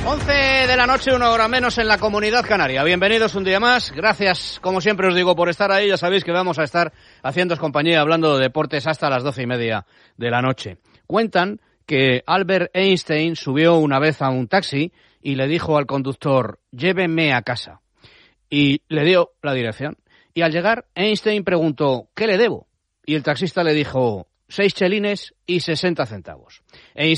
11 de la noche, 1 hora menos en la Comunidad Canaria. Bienvenidos un día más. Gracias, como siempre os digo, por estar ahí. Ya sabéis que vamos a estar haciéndoos compañía hablando de deportes hasta las 12:30 de la noche. Cuentan que Albert Einstein subió una vez a un taxi y le dijo al conductor, llévenme a casa. Y le dio la dirección. Y al llegar, Einstein preguntó, ¿qué le debo? Y el taxista le dijo, 6 chelines y 60 centavos.